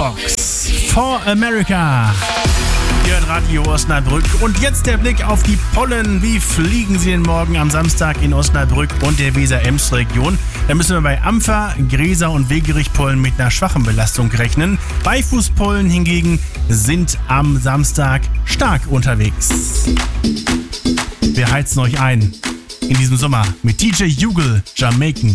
Boombox for America. Ihr hört Radio Osnabrück und jetzt der Blick auf die Pollen. Wie fliegen sie denn morgen am Samstag in Osnabrück und der Weser-Ems-Region? Da müssen wir bei Ampfer, Gräser und Wegerichpollen mit einer schwachen Belastung rechnen. Beifußpollen hingegen sind am Samstag stark unterwegs. Wir heizen euch ein in diesem Sommer mit DJ Jugel, Jamaican.